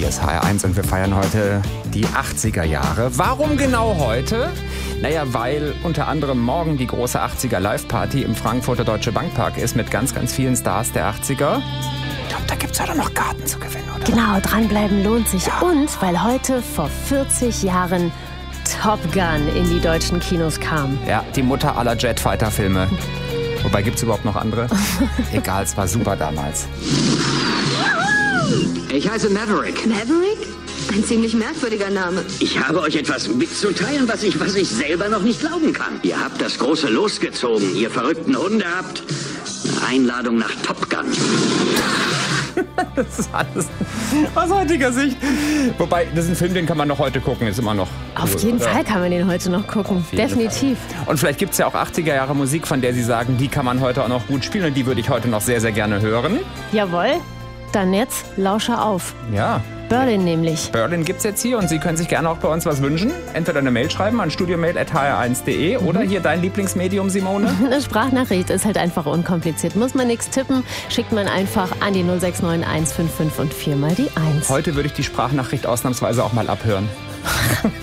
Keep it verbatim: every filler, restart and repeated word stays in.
Hier ist H R eins und wir feiern heute die achtziger Jahre. Warum genau heute? Naja, weil unter anderem morgen die große achtziger Live-Party im Frankfurter Deutsche Bank Park ist mit ganz, ganz vielen Stars der achtziger. Ich glaube, da gibt es heute noch Karten zu gewinnen, oder? Genau, dranbleiben lohnt sich. Ja. Und weil heute vor vierzig Jahren Top Gun in die deutschen Kinos kam. Ja, die Mutter aller Jetfighter-Filme. Wobei, gibt es überhaupt noch andere? Egal, es war super damals. Ich heiße Maverick. Maverick? Ein ziemlich merkwürdiger Name. Ich habe euch etwas mitzuteilen, was ich, was ich selber noch nicht glauben kann. Ihr habt das große losgezogen, ihr verrückten Hunde habt eine Einladung nach Top Gun. Das ist alles aus heutiger Sicht. Wobei, das ist ein Film, den kann man noch heute gucken, ist immer noch Auf cool, jeden oder? Fall kann man den heute noch gucken. Definitiv. Fall. Und vielleicht gibt es ja auch achtziger Jahre Musik, von der Sie sagen, die kann man heute auch noch gut spielen und die würde ich heute noch sehr, sehr gerne hören. Jawohl. Dann jetzt Lauscher auf. Ja. Berlin nämlich. Berlin gibt's jetzt hier und Sie können sich gerne auch bei uns was wünschen. Entweder eine Mail schreiben an studiomail at h r eins punkt de mhm. oder hier dein Lieblingsmedium, Simone. Eine Sprachnachricht ist halt einfach unkompliziert. Muss man nichts tippen, schickt man einfach an die null sechs neun eins fünf fünf und viermal die eins. Heute würde ich die Sprachnachricht ausnahmsweise auch mal abhören.